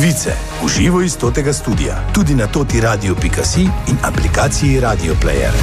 Novice v živo iz Totega studia, tudi na totiradio.si in aplikaciji Radio Player.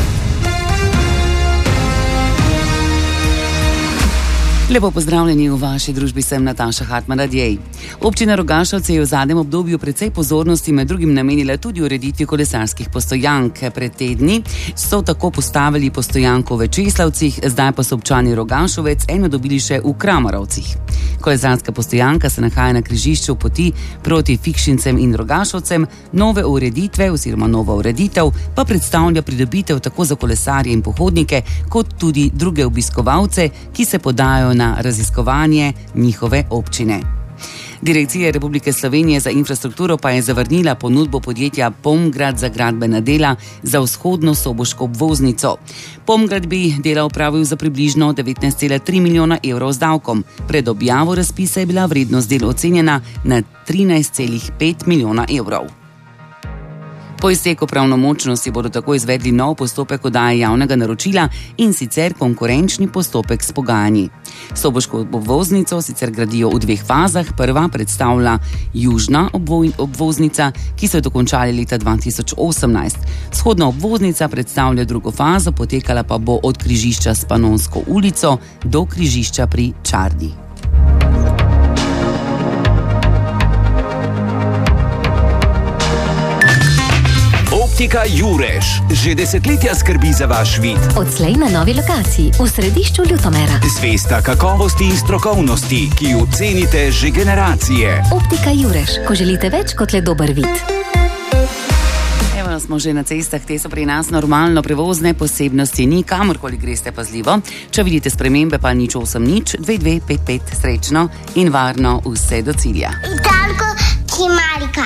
Lepo pozdravljeni v vaši družbi, sem Nataša Hartman-Radjej. Občina Rogašovce je v zadnjem obdobju precej pozornosti med drugim namenila tudi ureditvi kolesarskih postojank. Pred tedni so tako postavili postojanko v Česlavcih, zdaj pa so občani Rogašovec eno dobili še v Kramarovcih. Kolesarska postojanka se nahaja na križišču poti proti Fikšincem in Rogašovcem, nove ureditve oziroma nova ureditev pa predstavlja pridobitev tako za kolesarje in pohodnike, kot tudi druge obiskovalce, ki se podajo na raziskovanje njihove občine. Direkcija Republike Slovenije za infrastrukturo pa je zavrnila ponudbo podjetja Pomgrad za gradbena dela za vzhodno soboško obvoznico. Pomgrad bi dela opravil za približno 19,3 milijona evrov z davkom. Pred objavo razpisa je bila vrednost del ocenjena na 13,5 milijona evrov. Po izteku pravnomočnosti bodo tako izvedli nov postopek oddaje javnega naročila in sicer konkurenčni postopek s pogajanji. Soboško obvoznico sicer gradijo v dveh fazah. Prva predstavlja južna obvoznica, ki so jo dokončali leta 2018. Vzhodna obvoznica predstavlja drugo fazo, potekala pa bo od križišča s Panonsko ulico do križišča pri Čardi. Optika Jureš že desetletja skrbi za vaš vid. Odslej na novi lokaciji v središču Ljutomera. Zvesta kakovosti in strokovnosti, ki jo cenite že generacije. Optika Jureš, ko želite več kot le dober vid. Evo, smo že na cestah, te so pri nas normalno prevozne, posebnosti ni, kamorkoli greste pazljivo. Če vidite spremembe, pa 080 2255, srečno in varno vse do cilja. Italko Kimarika.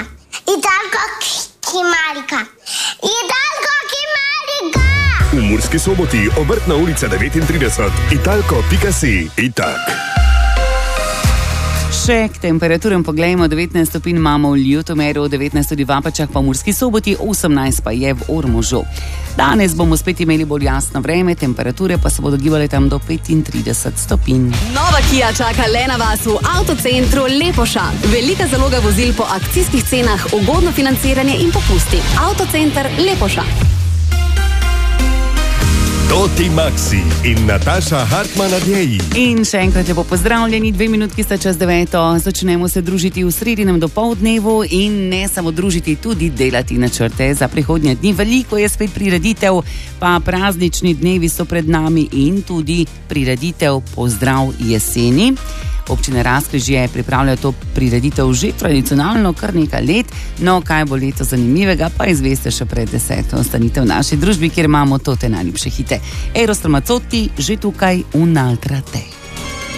V Murski Soboti, Obrtna ulica 39, italko.si. Itak. Še k temperaturam poglejmo, 19 stopinj imamo v Ljutomeru, 19 tudi v Apačah, pa v Murski Soboti, 18 pa je v Ormožu. Danes bomo spet imeli bolj jasno vreme, temperature pa se bodo gibale tam do 35 stopinj. Nova Kia čaka le na vas v avtocentru Lepoša. Velika zaloga vozil po akcijskih cenah, ugodno financiranje in popusti. Avtocenter Lepoša. Toti Maxi in Nataša Hartman-Radjej. In še enkrat lepo pozdravljeni, 2 minutki sta čez 9. Začnemo se družiti v sredinem dopoldnevu in ne samo družiti, tudi delati načrte za prihodnje dni. Veliko je spet prireditev, pa praznični dnevi so pred nami in tudi prireditev Pozdrav jeseni. Občina Razkrižje pripravlja to prireditev že tradicionalno kar nekaj let, no kaj bo leto zanimivega, pa izveste še pred 10. Ostanite v naši družbi, kjer imamo tote najljubše hite. Eros Ramazzotti že tukaj un'altra te.